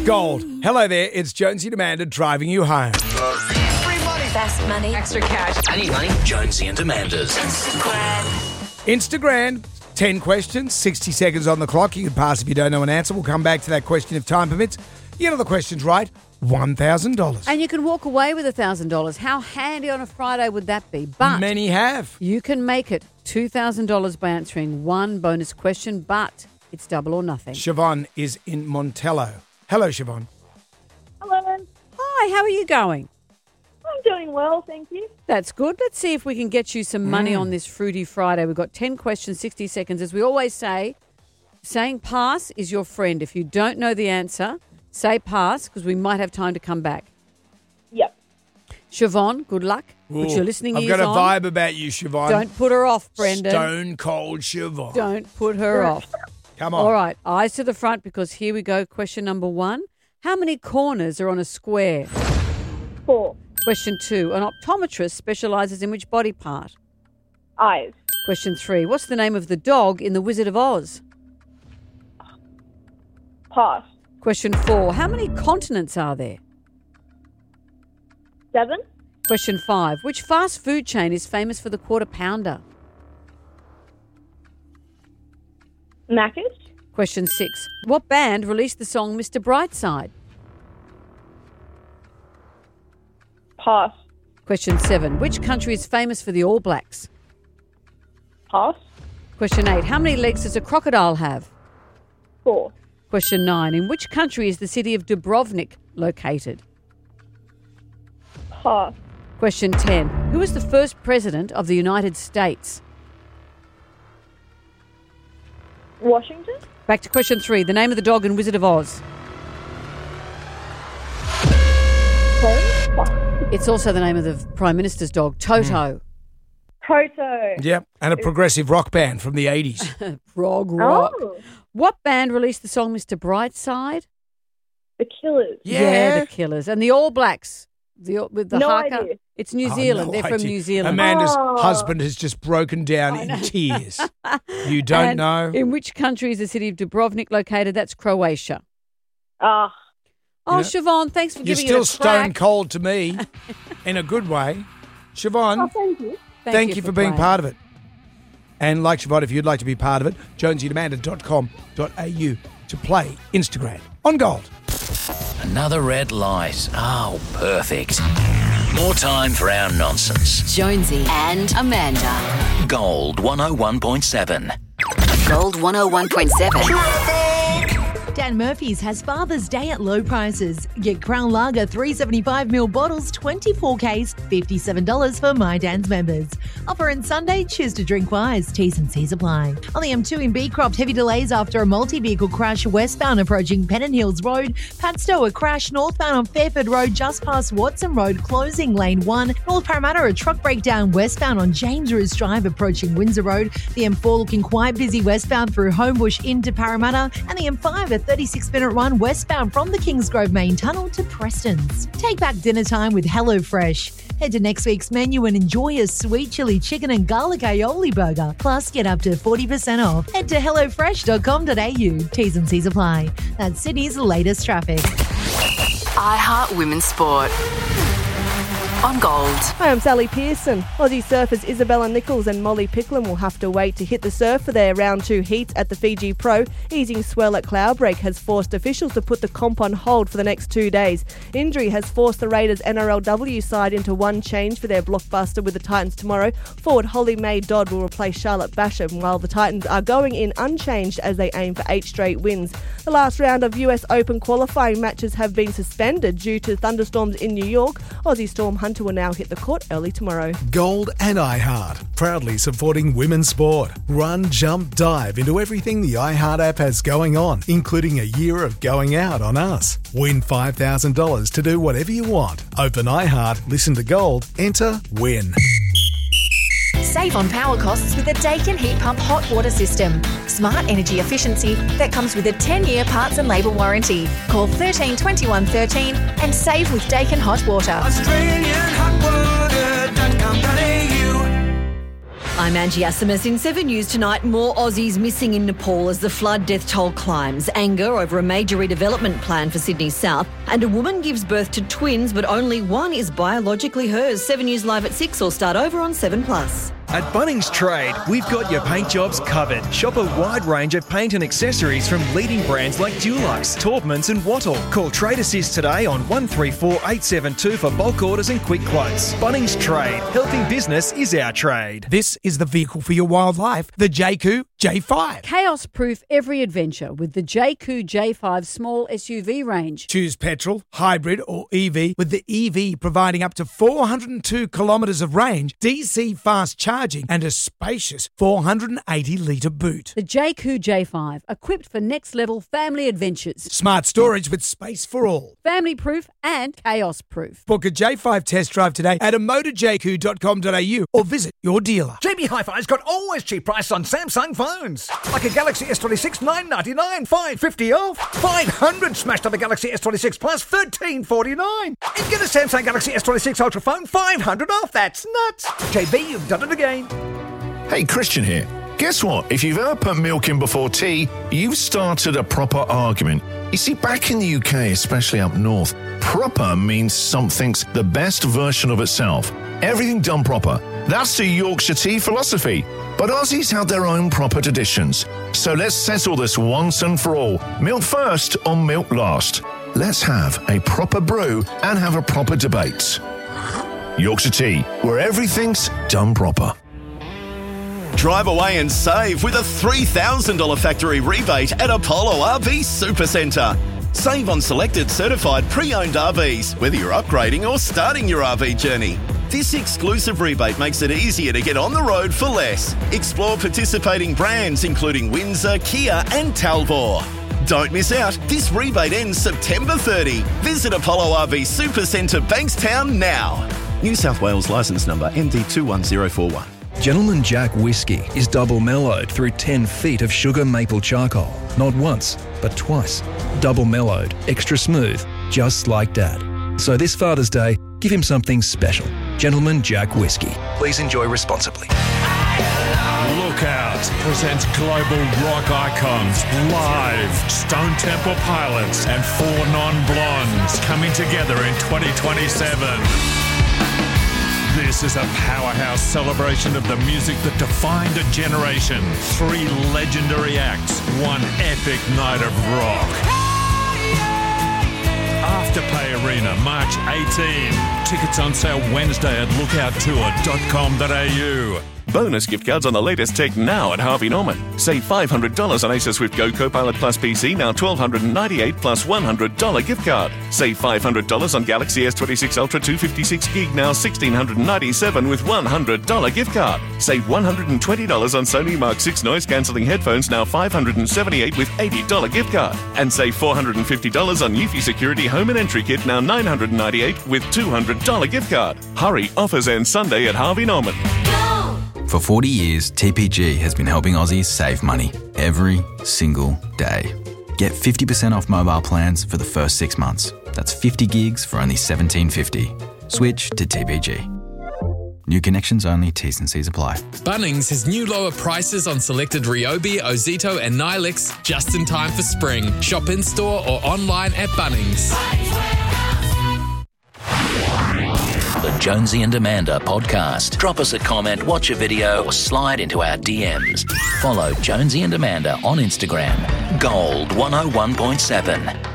Gold. Hello there, it's Jonesy and Amanda driving you home. Free money. Fast money. Extra cash. I need money. Jonesy and Amanda's. Instagram, 10 questions, 60 seconds on the clock. You can pass if you don't know an answer. We'll come back to that question if time permits. You get all the questions right, $1,000. And you can walk away with $1,000. How handy on a Friday would that be? But Many have. you can make it $2,000 by answering one bonus question, but it's double or nothing. Siobhan is in Montello. Hello, Siobhan. Hello. Hi, how are you going? I'm doing well, thank you. That's good. Let's see if we can get you some money on this Fruity Friday. We've got 10 questions, 60 seconds. As we always say, saying pass is your friend. If you don't know the answer, say pass because we might have time to come back. Yep. Siobhan, good luck. Put your listening I've ears got a on. vibe about you, Siobhan. Don't put her off, Brendan. Stone cold Siobhan. Don't put her off. Come on. All right, eyes to the front because here we go. Question number 1. How many corners are on a square? 4. Question 2. An optometrist specialises in which body part? Eyes. Question 3. What's the name of the dog in The Wizard of Oz? Pass. Question 4. How many continents are there? 7. Question 5. Which fast food chain is famous for the Quarter Pounder? Macca's. Question 6. What band released the song Mr. Brightside? Pass. Question 7. Which country is famous for the All Blacks? Pass. Question 8. How many legs does a crocodile have? 4. Question 9. In which country is the city of Dubrovnik located? Pass. Question 10. Who was the first president of the United States? Washington. Back to question 3. The name of the dog in Wizard of Oz. Pass. It's also the name of the Prime Minister's dog, Toto. Toto. Yep, and a progressive rock band from the 80s. Prog rock. Oh. What band released the song Mr. Brightside? The Killers. The Killers. And the All Blacks. With the No haka. idea. It's New Zealand. No They're from idea. New Zealand. Amanda's Oh. husband has just broken down in tears. You don't And know? In which country is the city of Dubrovnik located? That's Croatia. Ah. Oh, know, Siobhan, thanks for You're giving still it a crack. stone cold to me in a good way. Siobhan, Oh, thank you. thank you for being playing. part of it. And like Siobhan, if you'd like to be part of it, jonesyandamanda.com.au to play Instagram on Gold. Another red light. Oh, perfect. More time for our nonsense. Jonesy and Amanda. Gold 101.7. Gold 101.7. Dan Murphy's has Father's Day at low prices. Get Crown Lager 375ml bottles, 24Ks, $57 for My Dan's members. Offer on Sunday, choose to drink wise. T's and C's apply. On the M2 in Beecroft, heavy delays after a multi-vehicle crash westbound approaching Pennant Hills Road. Padstow, a crash northbound on Fairford Road just past Watson Road, closing lane 1. North Parramatta, a truck breakdown westbound on James Roos Drive approaching Windsor Road. The M4 looking quite busy westbound through Homebush into Parramatta. And the M5, a 36-minute run westbound from the Kingsgrove Main Tunnel to Preston's. Take back dinner time with HelloFresh. Head to next week's menu and enjoy a sweet chili chicken and garlic aioli burger. Plus, get up to 40% off. Head to hellofresh.com.au. T's and C's apply. That's Sydney's latest traffic. iHeart Women's Sport. On Gold. Hi, I'm Sally Pearson. Aussie surfers Isabella Nichols and Molly Picklum will have to wait to hit the surf for their round 2 heats at the Fiji Pro. Easing swell at Cloudbreak has forced officials to put the comp on hold for the next 2 days. Injury has forced the Raiders NRLW side into one change for their blockbuster with the Titans tomorrow. Forward Holly Mae Dodd will replace Charlotte Basham, while the Titans are going in unchanged as they aim for 8 straight wins. The last round of US Open qualifying matches have been suspended due to thunderstorms in New York. Aussie Storm Hunter will now hit the court early tomorrow. Gold and iHeart, proudly supporting women's sport. Run, jump, dive into everything the iHeart app has going on, including a year of going out on us. Win $5,000 to do whatever you want. Open iHeart, listen to Gold, enter, win. Save on power costs with the Dakin Heat Pump Hot Water System. Smart energy efficiency that comes with a 10-year parts and labour warranty. Call 13 21 13 and save with Dakin Hot Water. AustralianHotWater.com.au. I'm Angie Asimus. In 7 News tonight, more Aussies missing in Nepal as the flood death toll climbs. Anger over a major redevelopment plan for Sydney South. And a woman gives birth to twins, but only one is biologically hers. 7 News live at 6 or start over on 7plus. At Bunnings Trade, we've got your paint jobs covered. Shop a wide range of paint and accessories from leading brands like Dulux, Taubmans and Wattle. Call Trade Assist today on 134 872 for bulk orders and quick quotes. Bunnings Trade. Helping business is our trade. This is the vehicle for your wildlife, the Jayco J5. Chaos-proof every adventure with the Jayco J5 small SUV range. Choose petrol, hybrid or EV, with the EV providing up to 402 kilometres of range, DC fast charging and a spacious 480-litre boot. The Jayco J5, equipped for next-level family adventures. Smart storage with space for all. Family-proof and chaos-proof. Book a J5 test drive today at motorjayco.com.au or visit your dealer. JB Hi-Fi's got always cheap prices on Samsung phones. Like a Galaxy S26, $999, $550 off. 500 smashed on the Galaxy S26 Plus, $1349. And get a Samsung Galaxy S26 Ultra phone, $500 off. That's nuts. JB, you've done it again. Hey, Christian here. Guess what? If you've ever put milk in before tea, you've started a proper argument. You see, back in the UK, especially up north, proper means something's the best version of itself. Everything done proper. That's the Yorkshire tea philosophy. But Aussies have their own proper traditions. So let's settle this once and for all. Milk first or milk last. Let's have a proper brew and have a proper debate. Yorkshire tea, where everything's done proper. Drive away and save with a $3,000 factory rebate at Apollo RV Supercentre. Save on selected certified pre-owned RVs, whether you're upgrading or starting your RV journey. This exclusive rebate makes it easier to get on the road for less. Explore participating brands including Windsor, Kia and Talbot. Don't miss out. This rebate ends September 30. Visit Apollo RV Supercentre Bankstown now. New South Wales licence number MD21041. Gentleman Jack Whiskey is double mellowed through 10 feet of sugar maple charcoal. Not once, but twice. Double mellowed, extra smooth, just like Dad. So this Father's Day, give him something special. Gentleman Jack Whiskey. Please enjoy responsibly. Lookout presents global rock icons live. Stone Temple Pilots and Four Non-Blondes coming together in 2027. This is a powerhouse celebration of the music that defined a generation. 3 legendary acts, 1 epic night of rock. Afterpay Arena, March 18. Tickets on sale Wednesday at lookouttour.com.au. Bonus gift cards on the latest tech now at Harvey Norman. Save $500 on Acer Swift Go Copilot Plus PC, now $1,298 plus $100 gift card. Save $500 on Galaxy S26 Ultra 256GB, now $1,697 with $100 gift card. Save $120 on Sony Mark 6 noise cancelling headphones, now $578 with $80 gift card. And save $450 on Eufy Security Home and Entry Kit, now $998 with $200 gift card. Hurry, offers end Sunday at Harvey Norman. For 40 years, TPG has been helping Aussies save money every single day. Get 50% off mobile plans for the first 6 months. That's 50 gigs for only $17.50. Switch to TPG. New connections only, T's and C's apply. Bunnings has new lower prices on selected Ryobi, Ozito and Nilix just in time for spring. Shop in store or online at Bunnings. The Jonesy and Amanda podcast. Drop us a comment, watch a video, or slide into our DMs. Follow Jonesy and Amanda on Instagram. Gold 101.7.